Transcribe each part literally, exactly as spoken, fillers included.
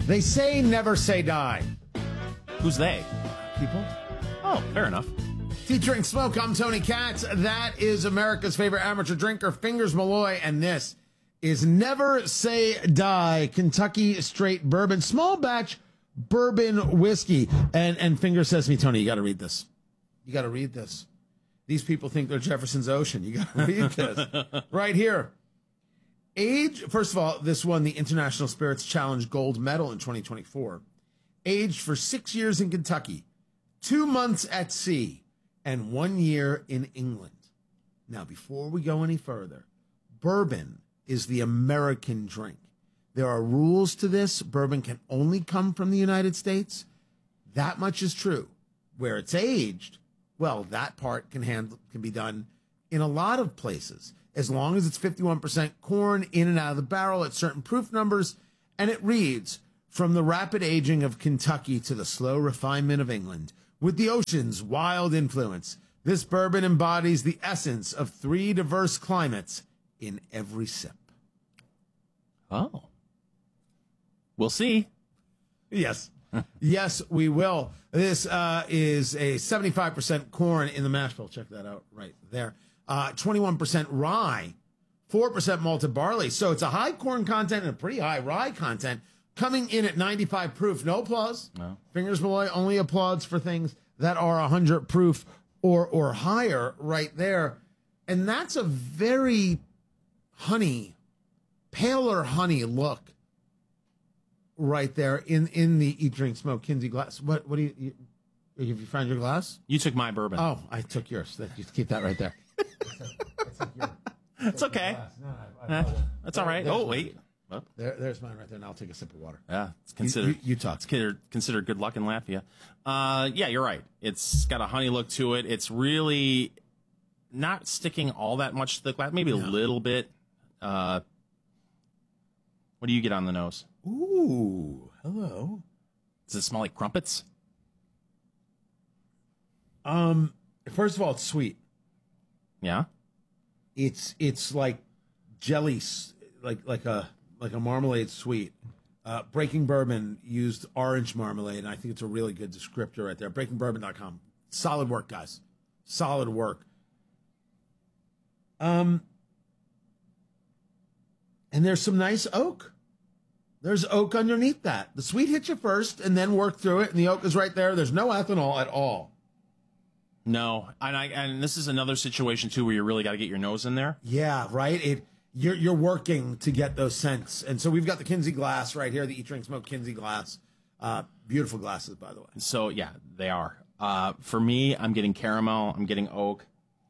They say never say die. Who's they? People? Oh, fair enough. Tea Drink Smoke, I'm Tony Katz. That is America's favorite amateur drinker, Fingers Malloy, and this is Never Say Die Kentucky Straight Bourbon, small batch bourbon whiskey. And and Fingers says to me, Tony, you got to read this. You got to read this. These people think they're Jefferson's Ocean. You got to read this. Right here. Age, first of all, this won the International Spirits Challenge Gold Medal in twenty twenty-four. Aged for six years in Kentucky, two months at sea, and one year in England. Now, before we go any further, bourbon is the American drink. There are rules to this. Bourbon can only come from the United States. That much is true. Where it's aged, well, that part can handle, can be done in a lot of places, as long as it's fifty-one percent corn in and out of the barrel at certain proof numbers. And it reads, from the rapid aging of Kentucky to the slow refinement of England, with the ocean's wild influence, this bourbon embodies the essence of three diverse climates in every sip. Oh. We'll see. Yes. Yes, we will. This uh, is a seventy-five percent corn in the mash bill. Check that out right there. Uh, twenty-one percent rye, four percent malted barley. So it's a high corn content and a pretty high rye content, coming in at ninety-five proof. No applause. No. Fingers Malloy only applauds for things that are one hundred proof or or higher right there. And that's a very honey, paler honey look right there in, in the Eat, Drink, Smoke Kinsey glass. What what do you, you have you found your glass? You took my bourbon. Oh, I took yours. You keep that right there. It's okay. No, I, I Eh, that's all right. There's Oh, mine. wait. Oh, There, there's mine right there. Now I'll take a sip of water. yeah, it's considered. You- you- you talk. It's considered, considered good luck in Latvia. Uh, yeah, you're right. It's got a honey look to it. It's really not sticking all that much to the glass. Maybe a little bit. Uh, what do you get on the nose? Ooh, hello. Does it smell like crumpets? Um, first of all, it's sweet. Yeah. It's it's like jelly, s- like like a like a marmalade sweet. Uh, Breaking Bourbon used orange marmalade, and I think it's a really good descriptor right there. breaking bourbon dot com. Solid work, guys. Solid work. Um, and there's some nice oak. There's oak underneath that. The sweet hits you first, and then work through it, and the oak is right there. There's no ethanol at all. No, and I and this is another situation too where you really got to get your nose in there. Yeah, right. It you're you're working to get those scents, and so we've got the Kinsey glass right here, the Eat, Drink, Smoke Kinsey glass. Uh, beautiful glasses, by the way. So yeah, they are. Uh, for me, I'm getting caramel. I'm getting oak,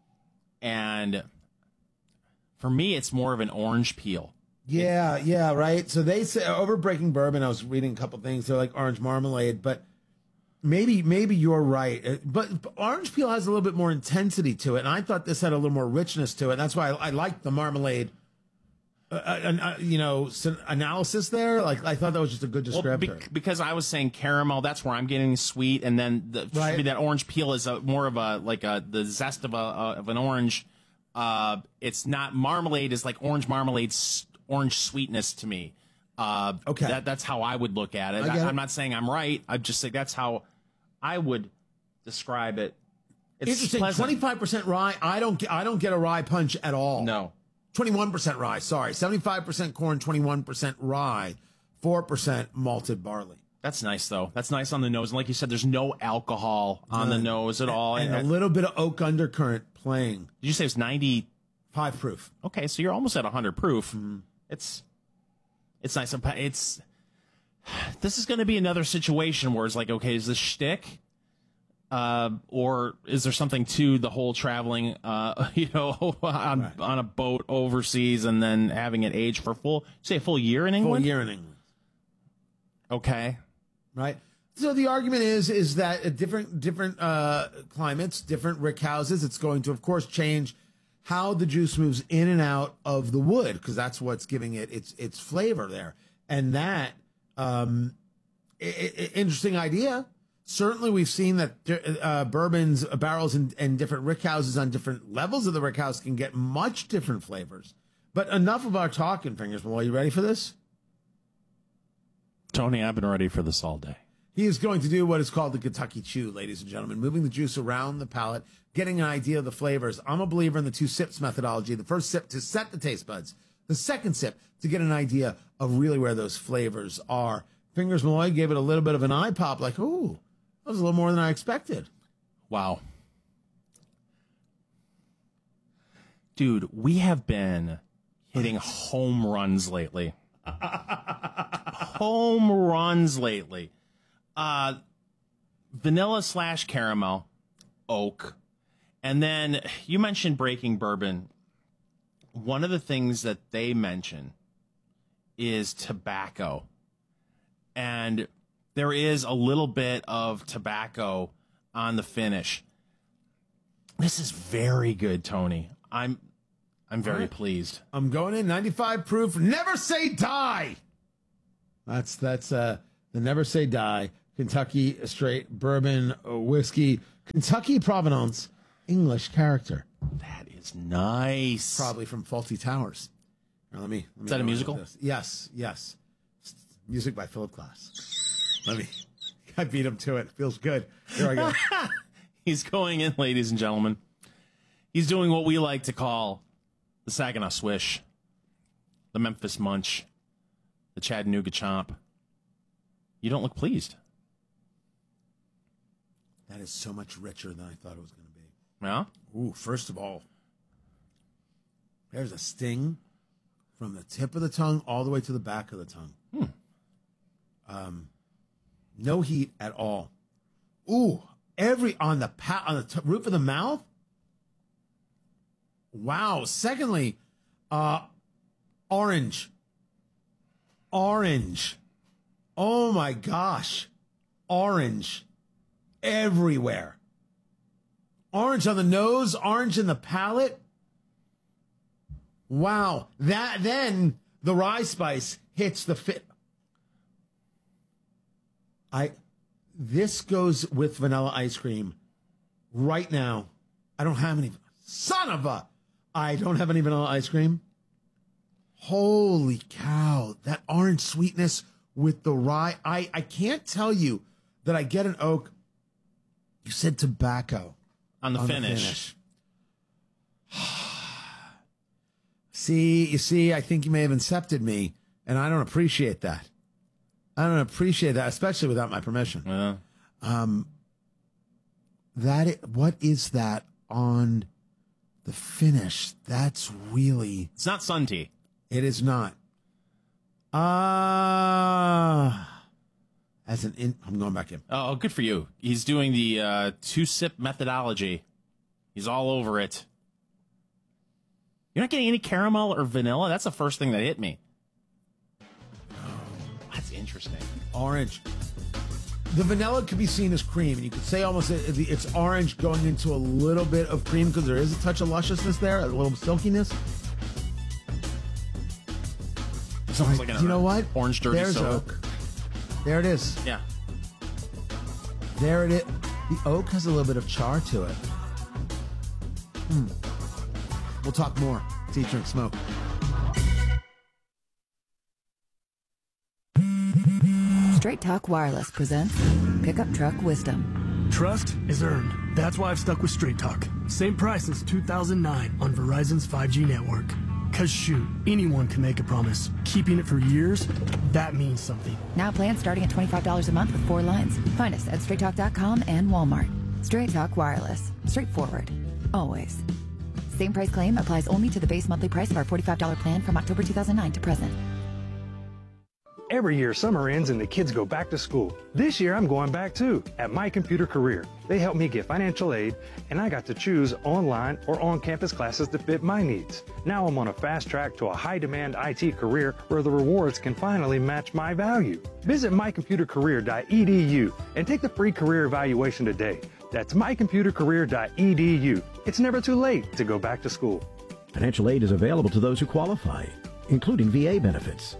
and for me, it's more of an orange peel. Yeah, yeah, right. So they say over Breaking Bourbon, I was reading a couple things. They're like orange marmalade, but maybe maybe you're right. Uh, But, but orange peel has a little bit more intensity to it, and I thought this had a little more richness to it. That's why I, I liked the marmalade. Uh, uh, uh, you know, syn- analysis there. Like I thought that was just a good Well, descriptor. bec- because I was saying caramel, that's where I'm getting sweet, and then the, for Right. me, that orange peel is a, more of a like a the zest of a uh, of an orange. Uh, it's not marmalade; is like orange marmalade, s- orange sweetness to me. Uh, Okay. that that's how I would look at it. I get I, it. I'm not saying I'm right. I'm just saying that's how I would describe it. It's Interesting. pleasant. Twenty-five percent rye. I don't. Get, I don't get a rye punch at all. No. Twenty-one percent rye. Sorry, seventy-five percent corn, twenty-one percent rye, four percent malted barley. That's nice though. That's nice on the nose, and like you said, there's no alcohol on the None. nose at all. And a And- little bit of oak undercurrent playing. Did you say it's ninety? Five proof. Okay, so you're almost at one hundred proof. It's it's nice. It's this is going to be another situation where it's like, okay, is this shtick, uh, or is there something to the whole traveling, uh, you know, on Right. on a boat overseas and then having it age for full, say a full year in England? Full year in England. Okay, Right. So the argument is is that at different different uh, climates, different rick houses, it's going to, of course, change how the juice moves in and out of the wood, because that's what's giving it its its flavor there. And that um, I- I- interesting idea. Certainly, we've seen that uh, bourbons, uh, barrels, and, and different rick houses on different levels of the rick house can get much different flavors. But enough of our talking, Fingers. Well, are you ready for this? Tony, I've been ready for this all day. He is going to do what is called the Kentucky Chew, ladies and gentlemen, moving the juice around the palate, getting an idea of the flavors. I'm a believer in the two sips methodology. The first sip to set the taste buds. The second sip to get an idea of really where those flavors are. Fingers Malloy gave it a little bit of an eye pop, like, ooh, that was a little more than I expected. Wow. Dude, we have been hitting home runs lately. Home runs lately. Uh, vanilla slash caramel, oak. And then you mentioned breaking bourbon. One of the things that they mention is tobacco. And there is a little bit of tobacco on the finish. This is very good, Tony. I'm I'm very right. pleased. I'm going in ninety-five proof. Never say die. That's that's uh the Never Say Die Kentucky straight bourbon whiskey, Kentucky provenance, English character. That is nice. Probably from Fawlty Towers. Now, let me, let me is that a musical? Yes, yes. Music by Philip Glass. Let me. I beat him to it. Feels good. Here I go. He's going in, ladies and gentlemen. He's doing what we like to call the Saginaw Swish, the Memphis Munch, the Chattanooga Chomp. You don't look pleased. That is so much richer than I thought it was going to be. Yeah? Ooh, first of all, there's a sting from the tip of the tongue all the way to the back of the tongue. Hmm. Um, no heat at all. Ooh, every on the pa- on the t- roof of the mouth. Wow. Secondly, uh, orange. Orange. Oh my gosh. Orange. Everywhere. Orange on the nose, orange in the palate. Wow. That then the rye spice hits the fit. I this goes with vanilla ice cream right now. I don't have any. Son of a I don't have any vanilla ice cream. Holy cow. That orange sweetness with the rye. I, I can't tell you that I get an oak. You said tobacco. On the on finish. The finish. See, you see, I think you may have incepted me, and I don't appreciate that. I don't appreciate that, especially without my permission. Yeah. Um, that I- what is that on the finish? That's really... It's not sun tea. It is not. Ah... Uh, As an in, I'm going back in. Oh, good for you. He's doing the uh, two-sip methodology. He's all over it. You're not getting any caramel or vanilla? That's the first thing that hit me. That's interesting. Orange. The vanilla could be seen as cream, and you could say almost it- it's orange going into a little bit of cream because there is a touch of lusciousness there, a little silkiness. It's almost like an you know what? Orange dirty There's soda. oak. There it is. Yeah. There it is. The oak has a little bit of char to it. Hmm. We'll talk more. Tea, drink, smoke. Straight Talk Wireless presents Pickup Truck Wisdom. Trust is earned. That's why I've stuck with Straight Talk. Same price since two thousand nine on Verizon's five G network. Cause shoot, anyone can make a promise. Keeping it for years, that means something. Now plans starting at twenty-five dollars a month with four lines. Find us at straight talk dot com and Walmart. Straight Talk Wireless. Straightforward. Always. Same price claim applies only to the base monthly price of our forty-five dollars plan from October two thousand nine to present. Every year, summer ends and the kids go back to school. This year, I'm going back too, at My Computer Career. They helped me get financial aid, and I got to choose online or on-campus classes to fit my needs. Now I'm on a fast track to a high-demand I T career where the rewards can finally match my value. Visit my computer career dot e d u and take the free career evaluation today. That's my computer career dot e d u. It's never too late to go back to school. Financial aid is available to those who qualify, including V A benefits.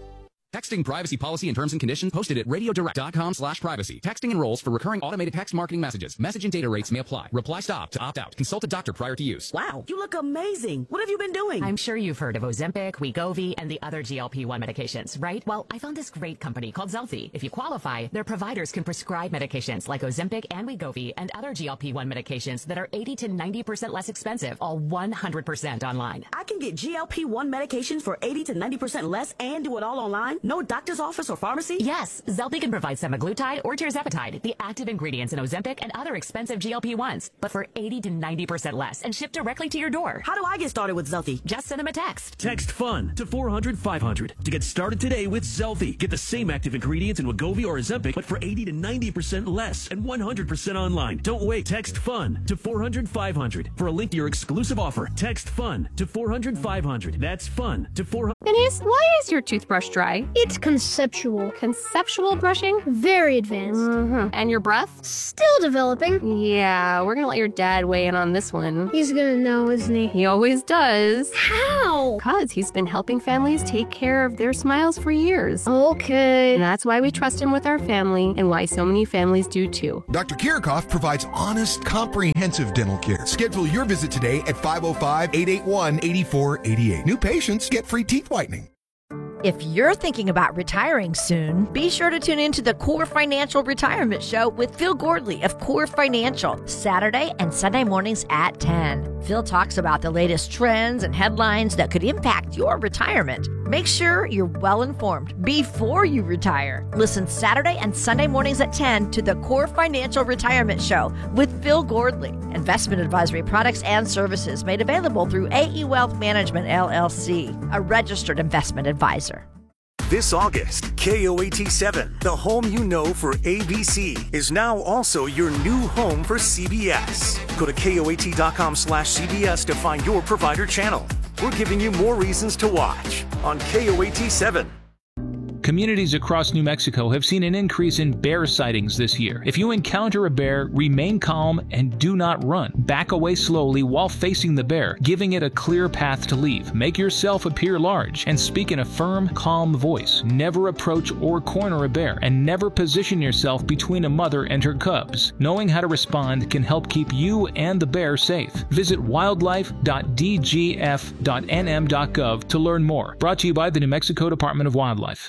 Texting privacy policy and terms and conditions posted at radiodirect.com slash privacy. Texting enrolls for recurring automated text marketing messages. Message and data rates may apply. Reply stop to opt out. Consult a doctor prior to use. Wow, you look amazing. What have you been doing? I'm sure you've heard of Ozempic, Wegovy, and the other G L P one medications, right? Well, I found this great company called Zelfie. If you qualify, their providers can prescribe medications like Ozempic and Wegovy and other G L P one medications that are eighty to ninety percent less expensive, all one hundred percent online. I can get G L P one medications for eighty to ninety percent less and do it all online? No doctor's office or pharmacy? Yes, Zelfie can provide semaglutide or tirzepatide, the active ingredients in Ozempic and other expensive G L P ones, but for eighty to ninety percent less and shipped directly to your door. How do I get started with Zelfie? Just send them a text. Text FUN to four hundred five hundred to get started today with Zelfie. Get the same active ingredients in Wegovy or Ozempic, but for eighty to ninety percent less and one hundred percent online. Don't wait. Text FUN to four hundred five hundred for a link to your exclusive offer. Text FUN to four hundred five hundred. That's FUN to four hundred. Denise, why is your toothbrush dry? It's conceptual. Conceptual brushing? Very advanced. Mm-hmm. And your breath? Still developing. Yeah, we're gonna let your dad weigh in on this one. He's gonna know, isn't he? He always does. How? Because he's been helping families take care of their smiles for years. Okay. And that's why we trust him with our family and why so many families do too. Doctor Kirikoff provides honest, comprehensive dental care. Schedule your visit today at five oh five, eight eight one, eight four eight eight. New patients get free teeth whitening. If you're thinking about retiring soon, be sure to tune in to the Core Financial Retirement Show with Phil Gordley of Core Financial, Saturday and Sunday mornings at ten. Phil talks about the latest trends and headlines that could impact your retirement. Make sure you're well informed before you retire. Listen Saturday and Sunday mornings at ten to the Core Financial Retirement Show with Phil Gordley. Investment advisory products and services made available through A E Wealth Management, L L C, a registered investment advisor. This August, K O A T seven, the home you know for A B C, is now also your new home for C B S. Go to K O A T dot com slash C B S to find your provider channel. We're giving you more reasons to watch on K O A T seven. Communities across New Mexico have seen an increase in bear sightings this year. If you encounter a bear, remain calm and do not run. Back away slowly while facing the bear, giving it a clear path to leave. Make yourself appear large and speak in a firm, calm voice. Never approach or corner a bear, and never position yourself between a mother and her cubs. Knowing how to respond can help keep you and the bear safe. Visit wildlife dot d g f dot n m dot gov to learn more. Brought to you by the New Mexico Department of Wildlife.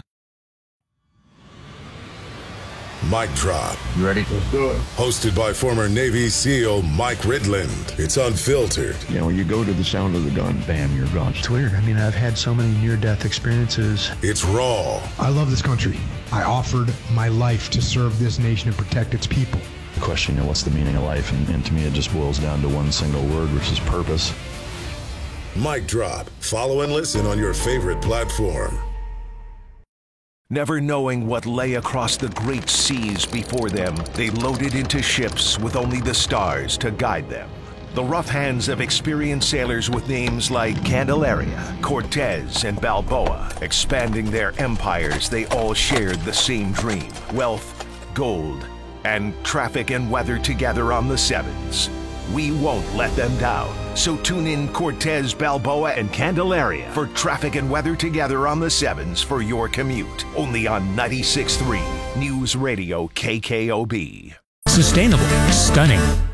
Mic Drop. You ready? Let's do it. Hosted by former Navy SEAL Mike Ridland. It's unfiltered. You know, when you go to the sound of the gun, bam, you're gone. It's weird. I mean, I've had so many near-death experiences. It's raw. I love this country. I offered my life to serve this nation and protect its people. The question, you know, what's the meaning of life? And, and to me, it just boils down to one single word, which is purpose. Mic Drop. Follow and listen on your favorite platform. Never knowing what lay across the great seas before them, they loaded into ships with only the stars to guide them. The rough hands of experienced sailors with names like Candelaria, Cortez, and Balboa, expanding their empires, they all shared the same dream: wealth, gold, and traffic and weather together on the Sevens. We won't let them down. So tune in Cortez, Balboa, and Candelaria for traffic and weather together on the Sevens for your commute. Only on ninety-six point three News Radio K K O B. Sustainable, stunning,